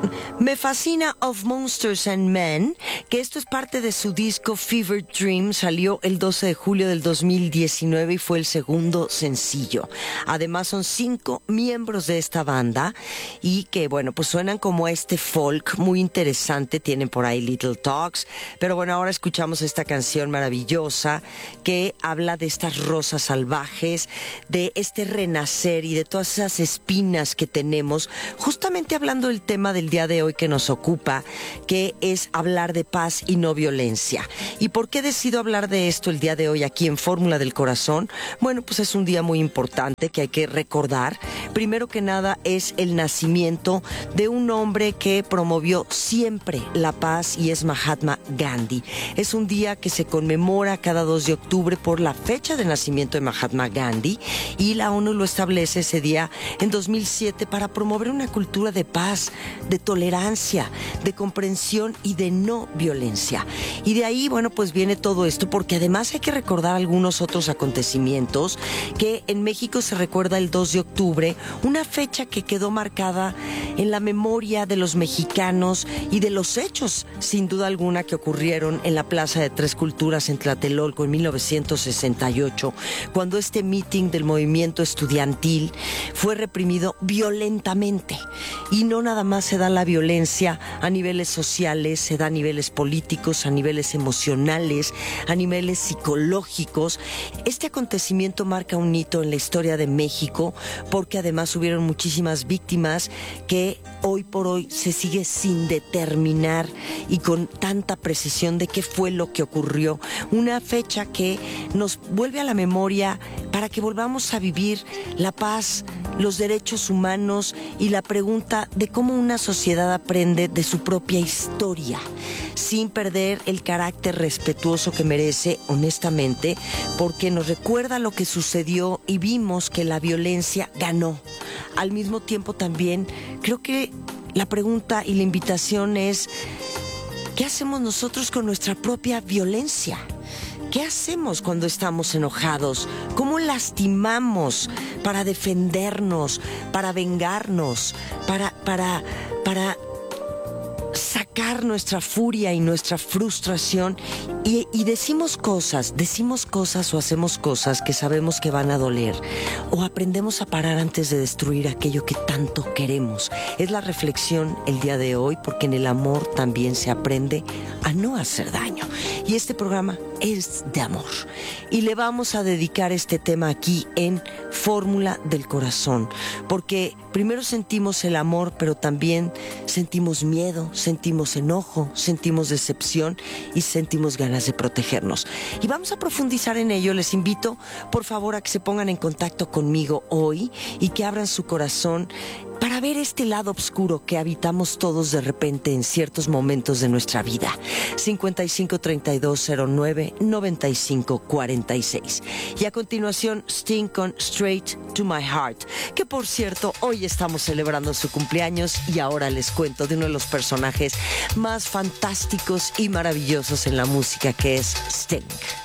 Me fascina Of Monsters and Men, que esto es parte de su disco Fever Dream, salió el 12 de julio del 2019 y fue el segundo sencillo. Además son 5 miembros de esta banda y que bueno, pues suenan como este folk muy interesante, tienen por ahí Little Talks, pero bueno, ahora escuchamos esta canción maravillosa que habla de estas rosas salvajes, de este renacer y de todas esas espinas que tenemos, justamente hablando del tema del día de hoy que nos ocupa, que es hablar de paz y no violencia. ¿Y por qué decido hablar de esto el día de hoy aquí en Fórmula del Corazón? Bueno, pues es un día muy importante que hay que recordar. Primero que nada es el nacimiento de un hombre que promovió siempre la paz y es Mahatma Gandhi. Es un día que se conmemora cada 2 de octubre por la fecha de nacimiento de Mahatma Gandhi y la ONU lo establece ese día en 2007 para promover una cultura de paz, de tolerancia, de comprensión y de no violencia. Y de ahí, bueno, pues viene todo esto, porque además hay que recordar algunos otros acontecimientos que en México se recuerda el 2 de octubre, una fecha que quedó marcada en la memoria de los mexicanos y de los hechos, sin duda alguna, que ocurrieron en la Plaza de Tres Culturas en Tlatelolco en 1968, cuando este meeting del movimiento estudiantil fue reprimido violentamente. Y no nada más se da la violencia a niveles sociales, se da a niveles políticos, a niveles emocionales, a niveles psicológicos. Este acontecimiento marca un hito en la historia de México porque además hubieron muchísimas víctimas que hoy por hoy se sigue sin determinar y con tanta precisión de qué fue lo que ocurrió. Una fecha que nos vuelve a la memoria para que volvamos a vivir la paz, los derechos humanos y la pregunta de cómo una sociedad aprende de su propia historia, sin perder el carácter respetuoso que merece, honestamente, porque nos recuerda lo que sucedió y vimos que la violencia ganó. Al mismo tiempo también creo que la pregunta y la invitación es: ¿qué hacemos nosotros con nuestra propia violencia? ¿Qué hacemos cuando estamos enojados? ¿Cómo lastimamos para defendernos, para vengarnos, para sacar nuestra furia y nuestra frustración? Y decimos cosas o hacemos cosas que sabemos que van a doler, o aprendemos a parar antes de destruir aquello que tanto queremos. Es la reflexión el día de hoy, porque en el amor también se aprende a no hacer daño. Y este programa es de amor. Y le vamos a dedicar este tema aquí en Fórmula del Corazón, porque primero sentimos el amor, pero también sentimos miedo, sentimos enojo, sentimos decepción y sentimos ganas de protegernos. Y vamos a profundizar en ello. Les invito, por favor, a que se pongan en contacto conmigo hoy y que abran su corazón para ver este lado oscuro que habitamos todos de repente en ciertos momentos de nuestra vida. 5532099546. Y a continuación, Sting con Straight to My Heart, que por cierto, hoy estamos celebrando su cumpleaños y ahora les cuento de uno de los personajes más fantásticos y maravillosos en la música, que es Sting.